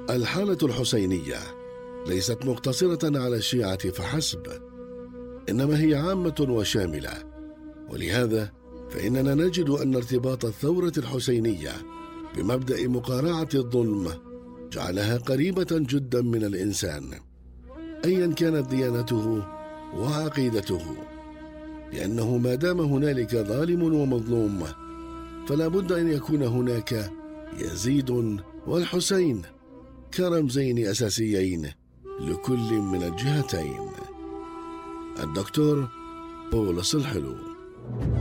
الحالة الحسينية ليست مقتصرة على الشيعة فحسب، إنما هي عامة وشاملة، ولهذا فإننا نجد أن ارتباط الثورة الحسينية بمبدأ مقارعة الظلم جعلها قريبة جدا من الإنسان أيا كانت ديانته وعقيدته، لأنه ما دام هنالك ظالم ومظلوم فلا بد أن يكون هناك يزيد والحسين كرمزين أساسيين لكل من الجهتين. الدكتور بولس الحلو.